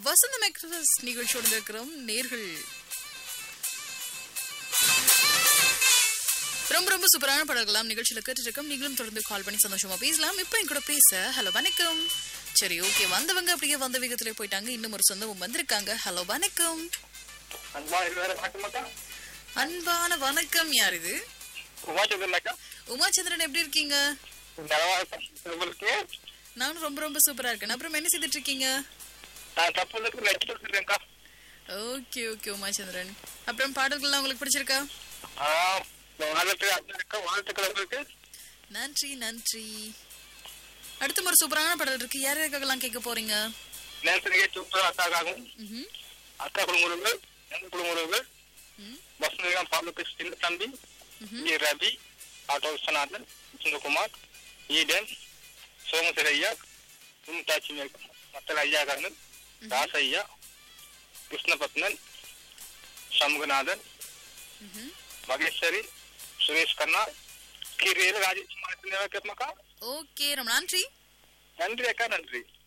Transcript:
வசந்தம் express நிகழ்ச்சியோடு இருக்கிறோம் நேர்கள். ரொம்ப ரொம்ப சூப்பரான பாடல்களாம் நிகழ்ச்சியில கேட்டுட்டு இருக்கோம். நீங்களும் தொடர்ந்து கால் பண்ணி சந்தோஷமா பேசலாம். இப்போ என் கூட பேச ஹலோ வணக்கம். சரி, ஓகே, வந்தவங்க அப்படியே வந்த வேகத்திலே போயிட்டாங்க. இன்னும் ஒரு சொந்தமும் வந்திருக்காங்க. ஹலோ வணக்கம். அன்பான வணக்கம். யார் இது? உமாச்சந்திரன். எப்படி இருக்கீங்க? நானும் ரொம்ப ரொம்ப சூப்பரா இருக்கேன். அப்புறம் என்ன செய்துட்டு இருக்கீங்க? Okay okay Umachandran. அப்புறம் பாடல்கள்லாம் உங்களுக்கு பிடிச்சிருக்கா? நன்றி நன்றி. அடுத்த ஒரு சூப்பரான பாடல் இருக்கு. யாருக்காகலாம் கேட்க போறீங்க? அக்கா குடும்பங்கள், எந்த குடும்பங்கள், வசந்தம் பாலுக்கு தம்பி, ரவி, ஆட்டோ விஸ்வநாதன், சுந்தகுமார், ஈடன், சோமசரையா, மும்தாட்சி மேகம், மத்தல ஐயா கர்ணன், ராசையா, கிருஷ்ணபத்னன், சண்முகநாதன், மகேஸ்வரி, சுரேஷ் கண்ணா, கீரையில் ராஜேஷ். ஓகே, ரொம்ப நன்றி. நன்றி அக்கா, நன்றி.